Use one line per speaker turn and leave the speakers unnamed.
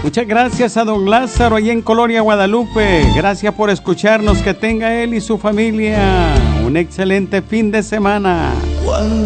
Muchas gracias a don Lázaro allá en Colonia Guadalupe. Gracias por escucharnos. Que tenga él y su familia un excelente fin de semana.